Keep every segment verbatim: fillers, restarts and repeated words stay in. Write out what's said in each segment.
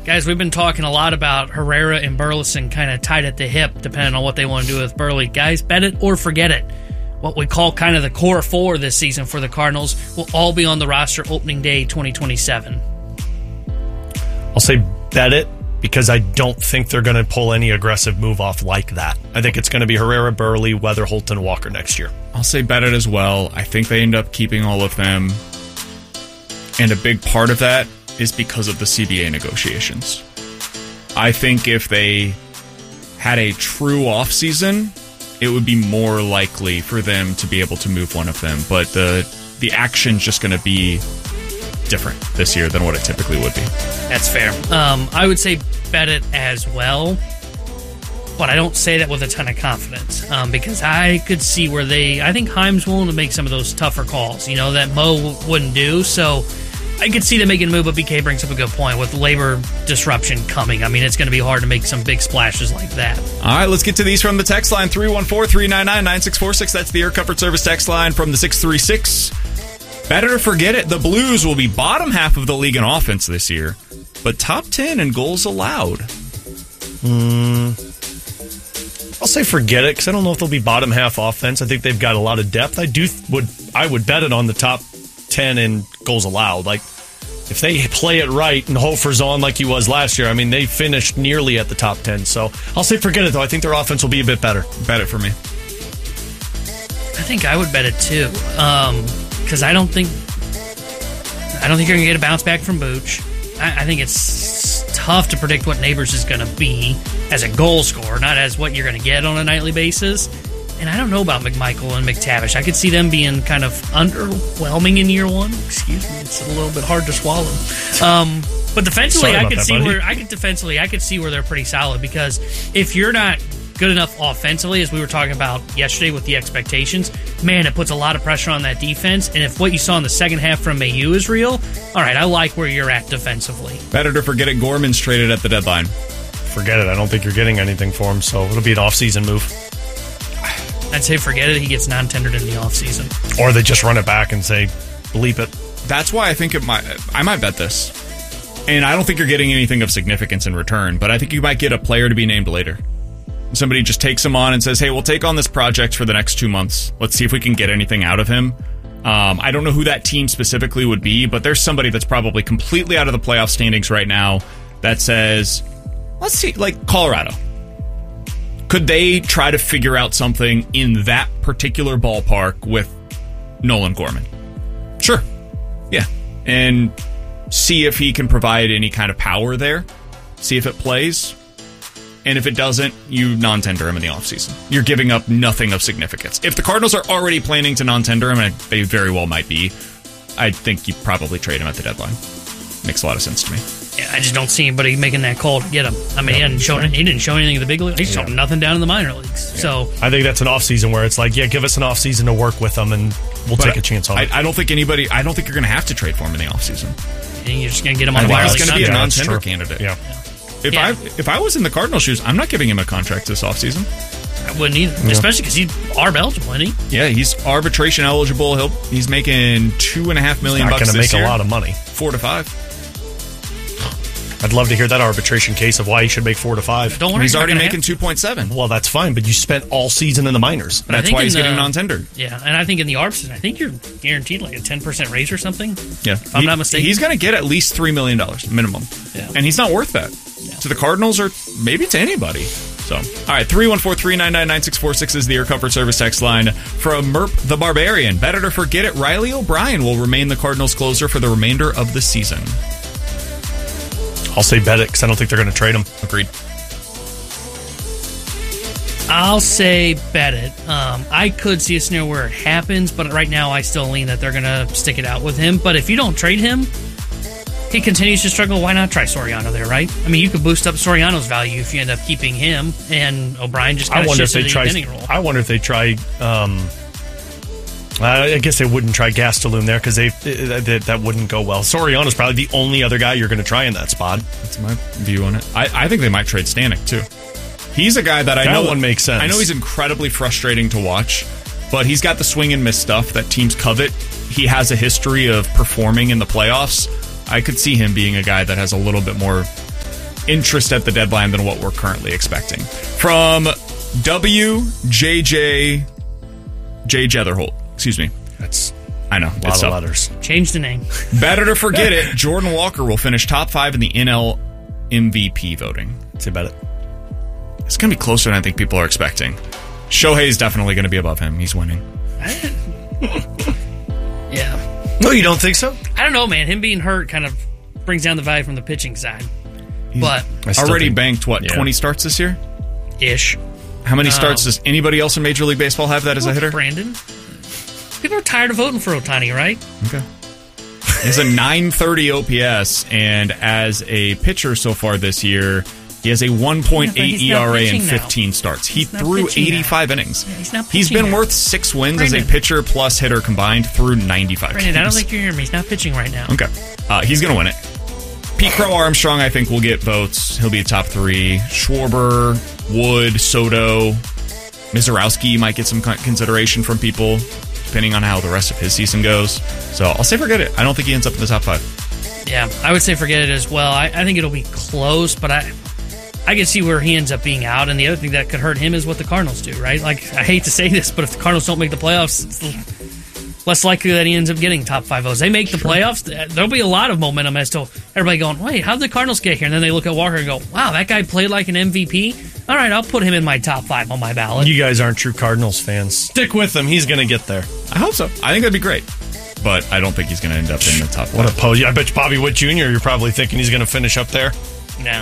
Guys, we've been talking a lot about Herrera and Burleson kind of tied at the hip, depending on what they want to do with Burley. Guys, bet it or forget it. What we call kind of the core four this season for the Cardinals will all be on the roster opening day twenty twenty-seven. I'll say bet it because I don't think they're going to pull any aggressive move off like that. I think it's going to be Herrera, Burley, Weather, Holton, Walker next year. I'll say bet it as well. I think they end up keeping all of them. And a big part of that is because of the C B A negotiations. I think if they had a true offseason, it would be more likely for them to be able to move one of them. But the the action's just going to be different this year than what it typically would be. That's fair. Um, I would say bet it as well, but I don't say that with a ton of confidence um, because I could see where they... I think Heim's willing to make some of those tougher calls, you know, that Mo w- wouldn't do, so... I could see them making a move, but B K brings up a good point. With labor disruption coming, I mean, it's going to be hard to make some big splashes like that. All right, let's get to these from the text line, three one four, three nine nine, nine six four six. That's the Air Comfort Service text line from the six three six. Better to forget it. The Blues will be bottom half of the league in offense this year, but top ten in goals allowed. Hmm. I'll say forget it, because I don't know if they'll be bottom half offense. I think they've got a lot of depth. I do would I would bet it on the top ten in goals allowed. Like, if they play it right and Hofer's on like he was last year, I mean, they finished nearly at the top ten. So I'll say forget it, though. I think their offense will be a bit better. Bet it for me. I think I would bet it, too. Um, because I don't think... I don't think you're going to get a bounce back from Booch. I, I think it's tough to predict what Neighbors is going to be as a goal scorer, not as what you're going to get on a nightly basis. And I don't know about McMichael and McTavish. I could see them being kind of underwhelming in year one. Excuse me, it's a little bit hard to swallow. Um, but defensively, I could see buddy. where I could defensively I could see where they're pretty solid, because if you're not good enough offensively, as we were talking about yesterday with the expectations, man, it puts a lot of pressure on that defense. And if what you saw in the second half from Mayu is real, all right, I like where you're at defensively. Better to forget it. Gorman's traded at the deadline. Forget it. I don't think you're getting anything for him, so it'll be an off-season move. I'd say forget it. He gets non-tendered in the offseason. Or they just run it back and say, bleep it. That's why I think it might. I might bet this. And I don't think you're getting anything of significance in return, but I think you might get a player to be named later. Somebody just takes him on and says, hey, we'll take on this project for the next two months. Let's see if we can get anything out of him. Um, I don't know who that team specifically would be, but there's somebody that's probably completely out of the playoff standings right now that says, let's see, like Colorado. Could they try to figure out something in that particular ballpark with Nolan Gorman? Sure. Yeah. And see if he can provide any kind of power there. See if it plays. And if it doesn't, you non-tender him in the offseason. You're giving up nothing of significance. If the Cardinals are already planning to non-tender him, and they very well might be, I think you probably trade him at the deadline. Makes a lot of sense to me. Yeah, I just don't see anybody making that call to get him. I mean, he hadn't shown he didn't show anything in the big league. He showed yeah. nothing down in the minor leagues. Yeah. So I think that's an offseason where it's like, yeah, give us an offseason to work with them, and we'll take a chance on I, it. I don't think anybody. I don't think you're going to have to trade for him in the offseason. And you're just going to get him on I the wire. He's going to be a yeah, non-tender candidate. Yeah. yeah. If yeah. I if I was in the Cardinal shoes, I'm not giving him a contract this offseason. I wouldn't either, yeah. especially because he's arb eligible, isn't he? Yeah, he's arbitration eligible. He'll he's making two and a half million he's not bucks gonna this make year. A lot of money. Four to five. I'd love to hear that arbitration case of why he should make four to five. Don't worry, he's already making two point seven. Well, that's fine, but you spent all season in the minors. But that's why he's the, getting non-tendered. Yeah, and I think in the A R B season, I think you're guaranteed like a ten percent raise or something. Yeah, if I'm he, not mistaken. He's going to get at least three million dollars minimum, yeah. and he's not worth that yeah. to the Cardinals or maybe to anybody. So, all right, three one four, three nine nine, nine six four six is the Air Comfort Service text line from Merp the Barbarian. Better to forget it. Riley O'Brien will remain the Cardinals closer for the remainder of the season. I'll say bet it because I don't think they're going to trade him. Agreed. I'll say bet it. Um, I could see a scenario where it happens, but right now I still lean that they're going to stick it out with him. But if you don't trade him, he continues to struggle. Why not try Soriano there, right? I mean, you could boost up Soriano's value if you end up keeping him, and O'Brien just kind of shifts into the beginning role. I wonder if they try... Um, I guess they wouldn't try Gastelum there because they, they that wouldn't go well. Soriano's probably the only other guy you're going to try in that spot. That's my view on it. I, I think they might trade Stanek too. He's a guy that I that know one makes sense. I know he's incredibly frustrating to watch, but he's got the swing and miss stuff that teams covet. He has a history of performing in the playoffs. I could see him being a guy that has a little bit more interest at the deadline than what we're currently expecting. From W J J J Jetherholt. Excuse me. That's I know. a lot of letters. Change the name. Better to forget it. Jordan Walker will finish top five in the N L M V P voting. Say about it. It's going to be closer than I think people are expecting. Shohei's definitely going to be above him. He's winning. Yeah. No, you don't think so? I don't know, man. Him being hurt kind of brings down the value from the pitching side. He's but already think, banked, what, yeah. twenty starts this year? Ish. How many starts Um, does anybody else in Major League Baseball have that as a hitter? Brandon. People are tired of voting for Ohtani, right? Okay. He has a nine thirty O P S, and as a pitcher so far this year, he has a one point eight Yeah, E R A he's not in pitching now. fifteen starts. He He's not threw pitching now. eighty-five innings. Yeah, he's not He's pitching been now. worth six wins as a Brandon. pitcher plus hitter combined through ninety-five Brandon, games. I don't think you're hearing me. He's not pitching right now. Okay. Uh, he's going to win it. Pete Crow Armstrong, I think, will get votes. He'll be top three. Schwarber, Wood, Soto, Mizorowski might get some con- consideration from people, depending on how the rest of his season goes. So I'll say forget it. I don't think he ends up in the top five. Yeah, I would say forget it as well. I, I think it'll be close, but I I can see where he ends up being out. And the other thing that could hurt him is what the Cardinals do, right? Like, I hate to say this, but if the Cardinals don't make the playoffs, it's less likely that he ends up getting top five votes. They make the playoffs, there'll be a lot of momentum as to everybody going, wait, how did the Cardinals get here? And then they look at Walker and go, wow, that guy played like an M V P? All right, I'll put him in my top five on my ballot. You guys aren't true Cardinals fans. Stick with him. He's going to get there. I hope so. I think that'd be great. But I don't think he's going to end up in the top five. What a pose. I bet you Bobby Witt Junior, you're probably thinking he's going to finish up there. No.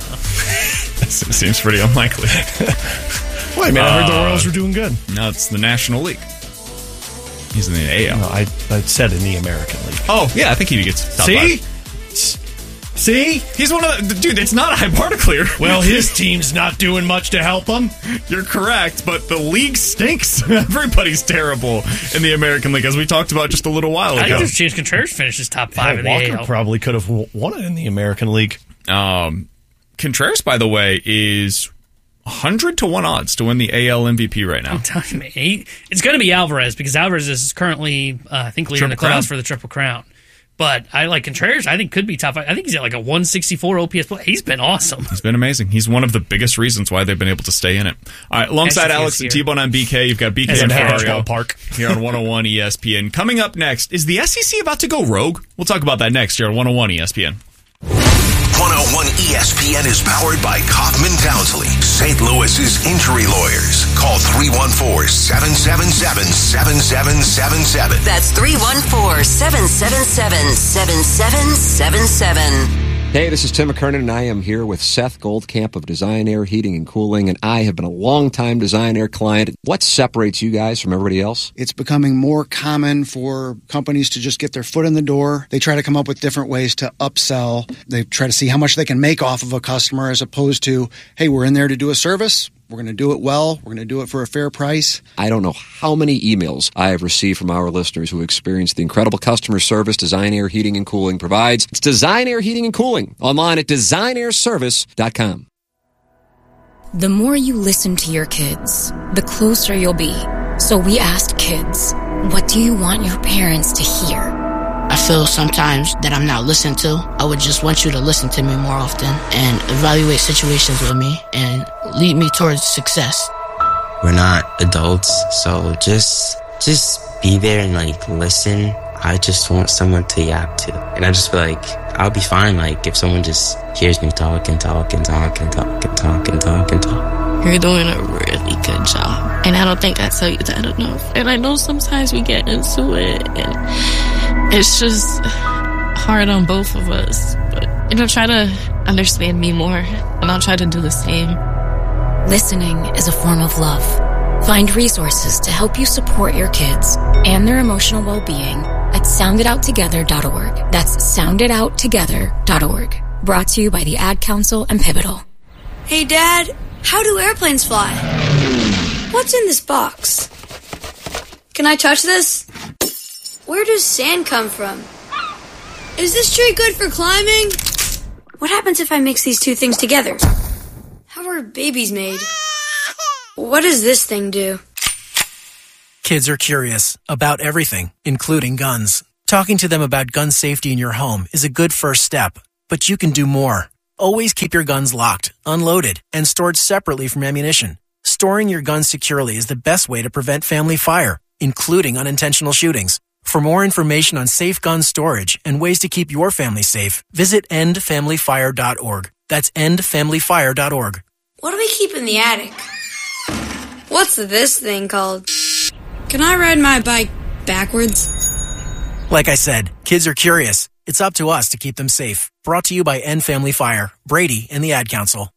Seems pretty unlikely. Wait, man, I heard the Uh, Royals were doing good. No, it's the National League. He's in the A L. No, I, I said in the American League. Oh, yeah, I think he gets top See? five. See? He's one of the... Dude, it's not a high bar to clear. Well, his team's not doing much to help him. You're correct, but the league stinks. Everybody's terrible in the American League, as we talked about just a little while I think ago. there's James Contreras finishes top five Yeah, in the Walker A L. probably could have won it in the American League. Um, Contreras, by the way, is one hundred to one odds to win the A L M V P right now. I'm telling you, man, he, it's going to be Alvarez because Alvarez is currently, uh, I think, leading Triple the Crown? playoffs for the Triple Crown. But I like Contreras. I think could be top five. I think he's at like a one sixty-four O P S. He's been awesome. He's been amazing. He's one of the biggest reasons why they've been able to stay in it. All right, alongside Actually, Alex he and is T-Bone on B K, you've got B K As and in Ferrario Hedgehog Park. here on one oh one E S P N. Coming up next, is the S E C about to go rogue? We'll talk about that next here on one oh one E S P N. one oh one E S P N is powered by Kaufman Townsley, Saint Louis's injury lawyers. Call three one four, seven seven seven, seven seven seven seven. That's three one four, seven seven seven, seven seven seven seven. Hey, this is Tim McKernan, and I am here with Seth Goldcamp of Design Air Heating and Cooling, and I have been a long-time Design Air client. What separates you guys from everybody else? It's becoming more common for companies to just get their foot in the door. They try to come up with different ways to upsell. They try to see how much they can make off of a customer as opposed to, hey, we're in there to do a service. We're going to do it well. We're going to do it for a fair price. I don't know how many emails I have received from our listeners who experienced the incredible customer service Design Air Heating and Cooling provides. It's Design Air Heating and Cooling, online at design air service dot com. The more you listen to your kids, the closer you'll be. So we asked kids, what do you want your parents to hear? I feel sometimes that I'm not listened to. I would just want you to listen to me more often and evaluate situations with me and lead me towards success. We're not adults, so just just be there and like listen. I just want someone to yap to. And I just feel like I'll be fine like if someone just hears me talk and talk and talk and talk and talk and talk and talk. You're doing a really good job. And I don't think I tell you that enough. And I know sometimes we get into it and it's just hard on both of us. But, you know, try to understand me more and I'll try to do the same. Listening is a form of love. Find resources to help you support your kids and their emotional well-being at sound it out together dot org. That's sound it out together dot org. Brought to you by the Ad Council and Pivotal. Hey, Dad, how do airplanes fly? What's in this box? Can I touch this? Where does sand come from? Is this tree good for climbing? What happens if I mix these two things together? How are babies made? What does this thing do? Kids are curious about everything, including guns. Talking to them about gun safety in your home is a good first step, but you can do more. Always keep your guns locked, unloaded, and stored separately from ammunition. Storing your guns securely is the best way to prevent family fire, including unintentional shootings. For more information on safe gun storage and ways to keep your family safe, visit end family fire dot org. That's end family fire dot org. What do we keep in the attic? What's this thing called? Can I ride my bike backwards? Like I said, kids are curious. It's up to us to keep them safe. Brought to you by End Family Fire, Brady, and the Ad Council.